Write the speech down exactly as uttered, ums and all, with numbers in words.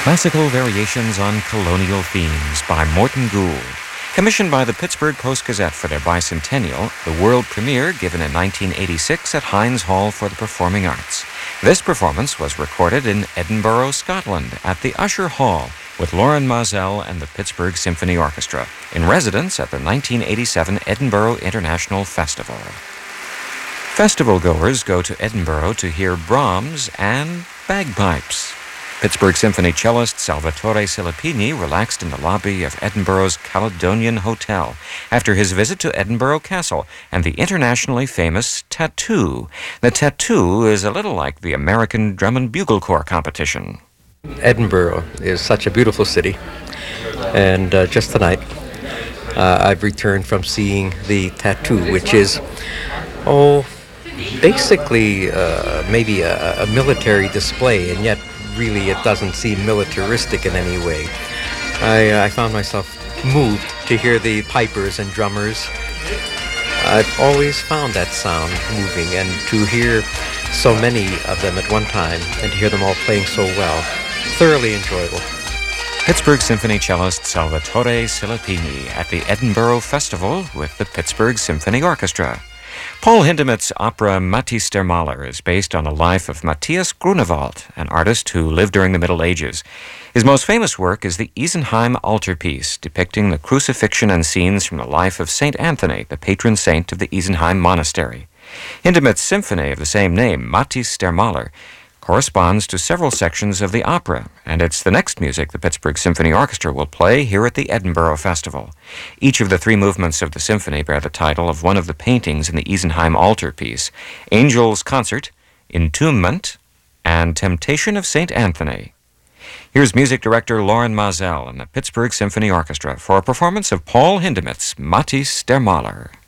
Classical variations on colonial themes by Morton Gould. Commissioned by the Pittsburgh Post-Gazette for their bicentennial, the world premiere given in nineteen eighty-six at Heinz Hall for the Performing Arts. This performance was recorded in Edinburgh, Scotland at the Usher Hall with Lorin Maazel and the Pittsburgh Symphony Orchestra in residence at the nineteen eighty-seven Edinburgh International Festival. Festival goers go to Edinburgh to hear Brahms and bagpipes. Pittsburgh Symphony cellist Salvatore Silipini relaxed in the lobby of Edinburgh's Caledonian Hotel after his visit to Edinburgh Castle and the internationally famous Tattoo. The Tattoo is a little like the American Drum and Bugle Corps competition. Edinburgh is such a beautiful city, and uh, just tonight uh, I've returned from seeing the Tattoo, which is, oh, basically uh, maybe a, a military display, and yet really it doesn't seem militaristic in any way. I, I found myself moved to hear the pipers and drummers. I've always found that sound moving, and to hear so many of them at one time and to hear them all playing so well, thoroughly enjoyable. Pittsburgh Symphony cellist Salvatore Silipini at the Edinburgh Festival with the Pittsburgh Symphony Orchestra. Paul Hindemith's opera Matthias der Maler is based on the life of Matthias Grunewald, an artist who lived during the Middle Ages. His most famous work is the Isenheim altarpiece, depicting the crucifixion and scenes from the life of Saint Anthony, the patron saint of the Isenheim Monastery. Hindemith's symphony of the same name, Matthias der Maler, corresponds to several sections of the opera, and it's the next music the Pittsburgh Symphony Orchestra will play here at the Edinburgh Festival. Each of the three movements of the symphony bear the title of one of the paintings in the Isenheim altarpiece: Angel's Concert, Entombment, and Temptation of Saint Anthony. Here's music director Lorin Maazel and the Pittsburgh Symphony Orchestra for a performance of Paul Hindemith's Matthias der Maler.